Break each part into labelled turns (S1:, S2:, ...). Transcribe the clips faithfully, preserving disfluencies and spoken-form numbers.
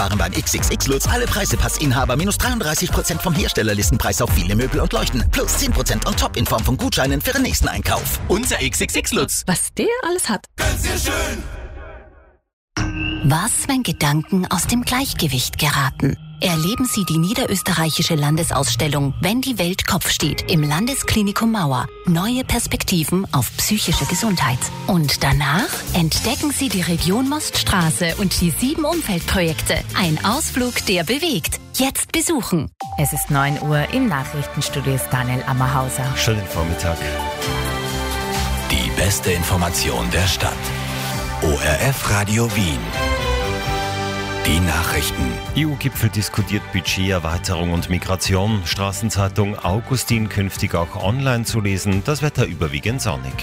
S1: Sparen beim X X X Lutz. Alle Preisepassinhaber minus dreiunddreißig Prozent vom Herstellerlistenpreis auf viele Möbel und Leuchten. Plus zehn Prozent on top in Form von Gutscheinen für den nächsten Einkauf. Unser X X X Lutz.
S2: Was der alles hat.
S3: Ganz sehr schön.
S4: Was, wenn Gedanken aus dem Gleichgewicht geraten? Erleben Sie die niederösterreichische Landesausstellung Wenn die Welt Kopf steht im Landesklinikum Mauer. Neue Perspektiven auf psychische Gesundheit. Und danach entdecken Sie die Region Moststraße und die sieben Umfeldprojekte. Ein Ausflug, der bewegt. Jetzt besuchen.
S5: Es ist neun Uhr, im Nachrichtenstudio ist Daniel Ammerhauser.
S6: Schönen Vormittag.
S3: Die beste Information der Stadt. O R F Radio Wien. Die Nachrichten.
S6: E U-Gipfel diskutiert Budgeterweiterung und Migration. Straßenzeitung Augustin künftig auch online zu lesen. Das Wetter überwiegend sonnig.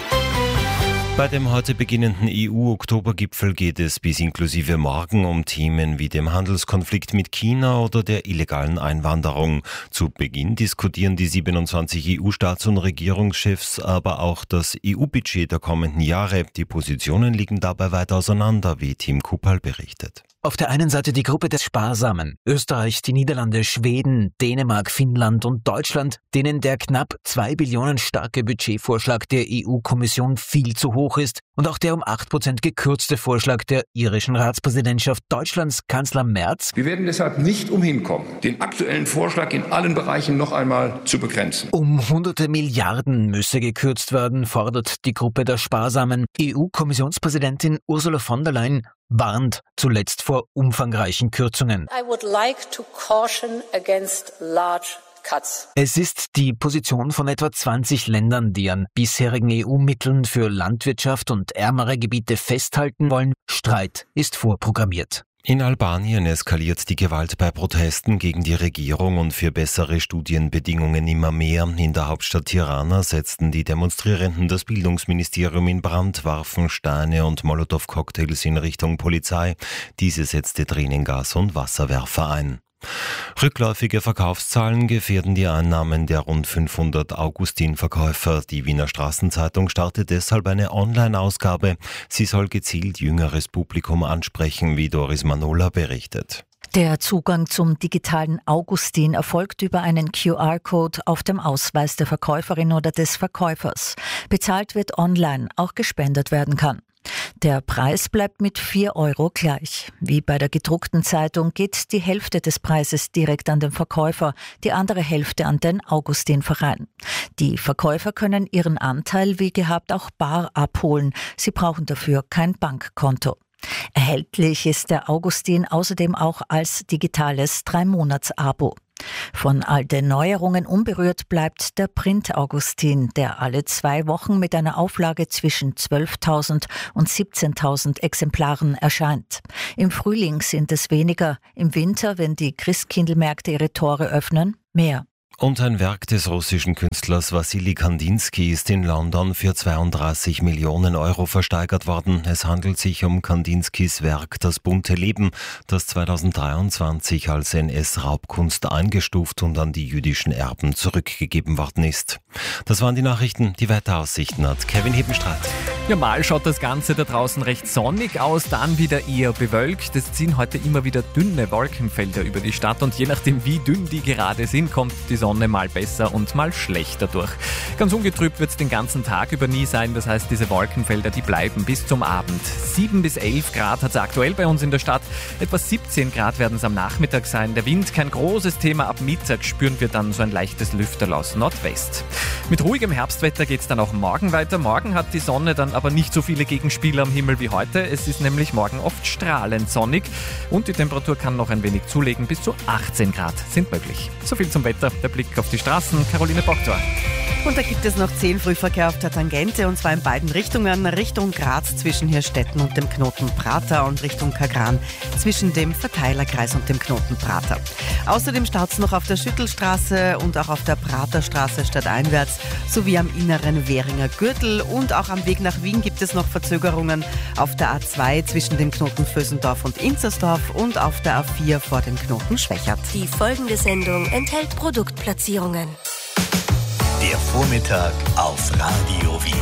S6: Bei dem heute beginnenden E U-Oktobergipfel geht es bis inklusive morgen um Themen wie dem Handelskonflikt mit China oder der illegalen Einwanderung. Zu Beginn diskutieren die siebenundzwanzig E U-Staats- und Regierungschefs aber auch das E U-Budget der kommenden Jahre. Die Positionen liegen dabei weit auseinander, wie Tim Kuppal berichtet.
S7: Auf der einen Seite die Gruppe des Sparsamen, Österreich, die Niederlande, Schweden, Dänemark, Finnland und Deutschland, denen der knapp zwei Billionen starke Budgetvorschlag der E U-Kommission viel zu hoch ist und auch der um acht Prozent gekürzte Vorschlag der irischen Ratspräsidentschaft Deutschlands Kanzler Merz.
S8: Wir werden deshalb nicht umhin kommen, den aktuellen Vorschlag in allen Bereichen noch einmal zu begrenzen.
S7: Um hunderte Milliarden müsse gekürzt werden, fordert die Gruppe der Sparsamen. E U-Kommissionspräsidentin Ursula von der Leyen warnt zuletzt vor umfangreichen Kürzungen.
S9: I would like to caution against large cuts.
S7: Es ist die Position von etwa zwanzig Ländern, die an bisherigen E U-Mitteln für Landwirtschaft und ärmere Gebiete festhalten wollen. Streit ist vorprogrammiert.
S6: In Albanien eskaliert die Gewalt bei Protesten gegen die Regierung und für bessere Studienbedingungen immer mehr. In der Hauptstadt Tirana setzten die Demonstrierenden das Bildungsministerium in Brand, warfen Steine und Molotow-Cocktails in Richtung Polizei. Diese setzte Tränengas und Wasserwerfer ein. Rückläufige Verkaufszahlen gefährden die Einnahmen der rund fünfhundert Augustin-Verkäufer. Die Wiener Straßenzeitung startet deshalb eine Online-Ausgabe. Sie soll gezielt jüngeres Publikum ansprechen, wie Doris Manola berichtet.
S10: Der Zugang zum digitalen Augustin erfolgt über einen Q R-Code auf dem Ausweis der Verkäuferin oder des Verkäufers. Bezahlt wird online, auch gespendet werden kann. Der Preis bleibt mit vier Euro gleich. Wie bei der gedruckten Zeitung geht die Hälfte des Preises direkt an den Verkäufer, die andere Hälfte an den Augustin-Verein. Die Verkäufer können ihren Anteil wie gehabt auch bar abholen. Sie brauchen dafür kein Bankkonto. Erhältlich ist der Augustin außerdem auch als digitales Drei-Monats-Abo. Von all den Neuerungen unberührt bleibt der Print-Augustin, der alle zwei Wochen mit einer Auflage zwischen zwölftausend und siebzehntausend Exemplaren erscheint. Im Frühling sind es weniger, im Winter, wenn die Christkindlmärkte ihre Tore öffnen, mehr.
S6: Und ein Werk des russischen Künstlers Wassili Kandinsky ist in London für zweiunddreißig Millionen Euro versteigert worden. Es handelt sich um Kandinskys Werk Das bunte Leben, das zweitausenddreiundzwanzig als N S-Raubkunst eingestuft und an die jüdischen Erben zurückgegeben worden ist. Das waren die Nachrichten. Die Wetteraussichten hat Kevin Hebenstreit.
S11: Ja, mal schaut das Ganze da draußen recht sonnig aus, dann wieder eher bewölkt. Es ziehen heute immer wieder dünne Wolkenfelder über die Stadt und je nachdem wie dünn die gerade sind, kommt die Sonne mal besser und mal schlechter durch. Ganz ungetrübt wird es den ganzen Tag über nie sein, das heißt diese Wolkenfelder, die bleiben bis zum Abend. sieben bis elf Grad hat es aktuell bei uns in der Stadt, etwa siebzehn Grad werden es am Nachmittag sein. Der Wind kein großes Thema, ab Mittag spüren wir dann so ein leichtes Lüfterl aus Nordwest. Mit ruhigem Herbstwetter geht es dann auch morgen weiter. Morgen hat die Sonne dann aber nicht so viele Gegenspieler am Himmel wie heute. Es ist nämlich morgen oft strahlend sonnig und die Temperatur kann noch ein wenig zulegen. Bis zu achtzehn Grad sind möglich. So viel zum Wetter. Der Blick auf die Straßen. Caroline Bocktor.
S12: Und da gibt es noch zehn Frühverkehr auf der Tangente und zwar in beiden Richtungen. Richtung Graz zwischen Hirstetten und dem Knoten Prater und Richtung Kagran zwischen dem Verteilerkreis und dem Knoten Prater. Außerdem staut es noch auf der Schüttelstraße und auch auf der Praterstraße stadteinwärts sowie am inneren Währinger Gürtel und auch am Weg nach Wien gibt es noch Verzögerungen auf der A zwei zwischen dem Knoten Vösendorf und Inzersdorf und auf der A vier vor dem Knoten Schwächert.
S4: Die folgende Sendung enthält Produktplatzierungen.
S3: Der Vormittag auf Radio Wien.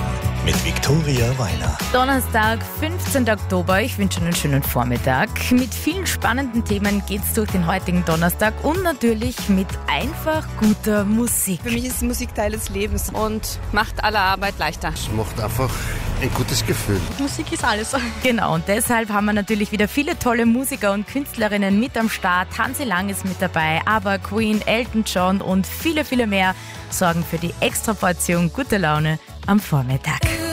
S3: mit Viktoria Weiner.
S5: Donnerstag, fünfzehnten Oktober. Ich wünsche einen schönen Vormittag. Mit vielen spannenden Themen geht's durch den heutigen Donnerstag und natürlich mit einfach guter Musik.
S2: Für mich ist Musik Teil des Lebens und macht alle Arbeit leichter.
S13: Es macht einfach ein gutes Gefühl.
S2: Musik ist alles.
S5: Genau, und deshalb haben wir natürlich wieder viele tolle Musiker und Künstlerinnen mit am Start. Hansi Lang ist mit dabei, aber Queen, Elton John und viele, viele mehr sorgen für die Extraportion gute Laune am Vormittag.